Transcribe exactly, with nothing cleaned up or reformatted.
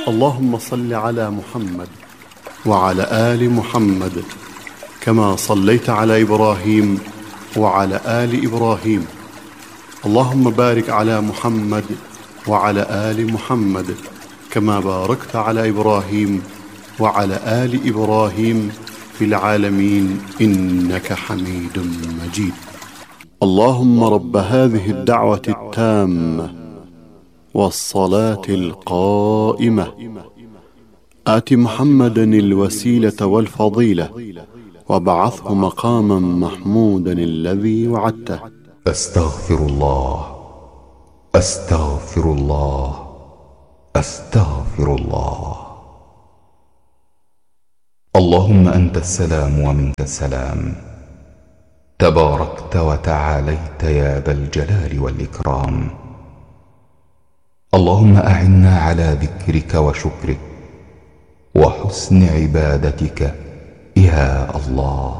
اللهم صل على محمد وعلى آل محمد كما صليت على إبراهيم وعلى آل إبراهيم. اللهم بارك على محمد وعلى آل محمد كما باركت على إبراهيم وعلى آل إبراهيم في العالمين إنك حميد مجيد. اللهم رب هذه الدعوة التامة والصلاة القائمة آت محمدا الوسيلة والفضيلة وابعثه مقاما محمودا الذي وعدته. أستغفر الله أستغفر الله أستغفر الله. اللهم أنت السلام ومنك السلام، تباركت وتعاليت يا ذا الجلال والإكرام. اللهم أعنا على ذكرك وشكرك وحسن عبادتك يا الله.